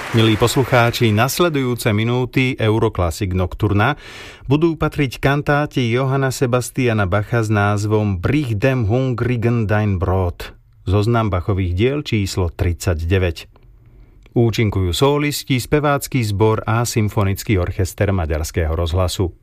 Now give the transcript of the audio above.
Milí poslucháči, nasledujúce minúty Euroclassic Nocturna budú patriť kantáte Johanna Sebastiana Bacha s názvom Brich dem Hungrigen dein Brot, zoznam Bachových diel číslo 39. Účinkujú solisti, spevácky zbor a symfonický orchester Maďarského rozhlasu.